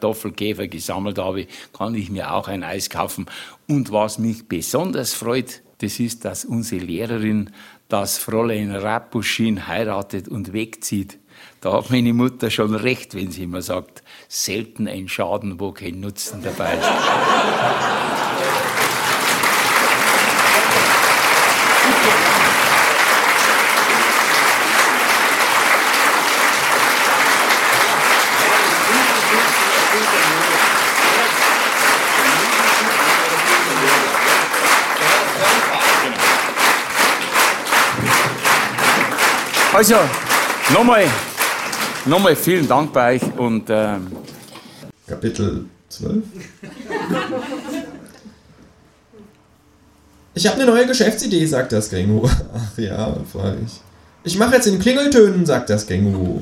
Kartoffelkäfer gesammelt habe, kann ich mir auch ein Eis kaufen. Und was mich besonders freut, das ist, dass unsere Lehrerin das Fräulein Rapuschin heiratet und wegzieht. Da hat meine Mutter schon recht, wenn sie immer sagt, selten ein Schaden, wo kein Nutzen dabei ist. Also, nochmal vielen Dank bei euch und Kapitel 12. Ich habe eine neue Geschäftsidee, sagt das Känguru. Ach ja, freilich. Ich mache jetzt in Klingeltönen, sagt das Känguru.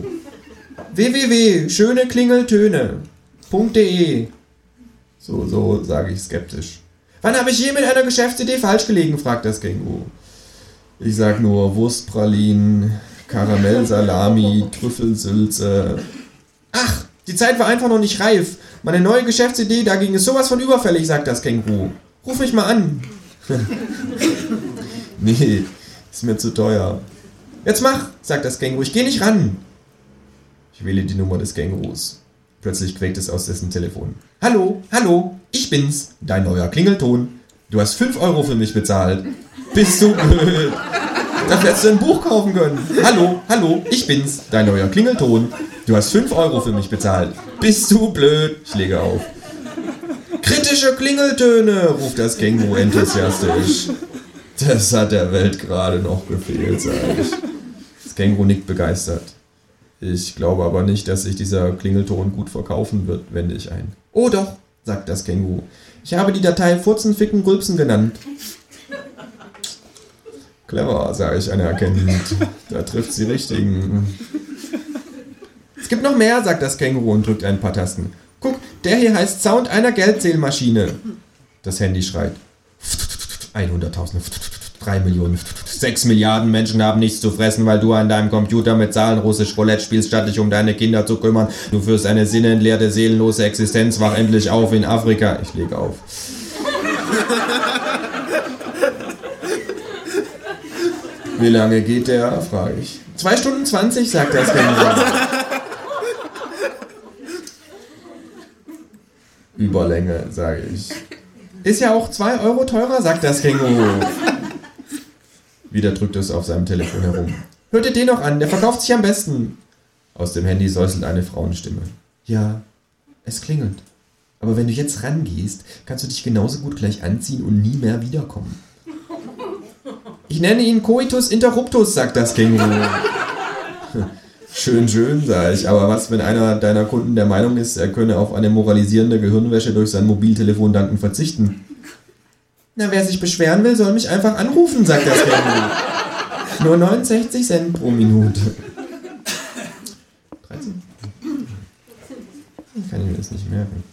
www.schöneklingeltöne.de. So, sage ich skeptisch. Wann habe ich je mit einer Geschäftsidee falsch gelegen, fragt das Känguru. Ich sag nur Wurstpralinen, Karamellsalami, Trüffelsülze. Ach, die Zeit war einfach noch nicht reif. Meine neue Geschäftsidee dagegen ist sowas von überfällig, sagt das Känguru. Ruf mich mal an. Nee, ist mir zu teuer. Jetzt mach, sagt das Känguru, ich geh nicht ran. Ich wähle die Nummer des Kängurus. Plötzlich quäkt es aus dessen Telefon. Hallo, ich bin's, dein neuer Klingelton. Du hast 5 Euro für mich bezahlt. Bist du blöd? Dafür hättest du ein Buch kaufen können. Hallo, ich bin's, dein neuer Klingelton. Du hast 5 Euro für mich bezahlt. Bist du blöd? Ich lege auf. Kritische Klingeltöne, ruft das Känguru enthusiastisch. Das hat der Welt gerade noch gefehlt, sag ich. Das Känguru nickt begeistert. Ich glaube aber nicht, dass sich dieser Klingelton gut verkaufen wird, wende ich ein. Oh doch, sagt das Känguru. Ich habe die Datei Furzen, Ficken, Rülpsen genannt. Clever, sage ich anerkennend. Da trifft sie Richtigen. Es gibt noch mehr, sagt das Känguru und drückt ein paar Tasten. Guck, der hier heißt Sound einer Geldzählmaschine. Das Handy schreit. 100.000, 3 Millionen, 6 Milliarden Menschen haben nichts zu fressen, weil du an deinem Computer mit Zahlen russisch Roulette spielst, statt dich um deine Kinder zu kümmern. Du führst eine sinnentleerte, seelenlose Existenz. Wach endlich auf in Afrika. Ich lege auf. Wie lange geht der? Frage ich. 2 Stunden 20, sagt das Känguru. Überlänge, sage ich. Ist ja auch 2 Euro teurer, sagt das Känguru. Wieder drückt es auf seinem Telefon herum. Hört ihr den noch an, der verkauft sich am besten. Aus dem Handy säuselt eine Frauenstimme. Ja, es klingelt. Aber wenn du jetzt rangehst, kannst du dich genauso gut gleich anziehen und nie mehr wiederkommen. Ich nenne ihn Coitus Interruptus, sagt das Känguru. Schön, sag ich. Aber was, wenn einer deiner Kunden der Meinung ist, er könne auf eine moralisierende Gehirnwäsche durch sein Mobiltelefon danken verzichten? Na, wer sich beschweren will, soll mich einfach anrufen, sagt das Känguru. Nur 69 Cent pro Minute. 13? Kann ich mir das nicht merken.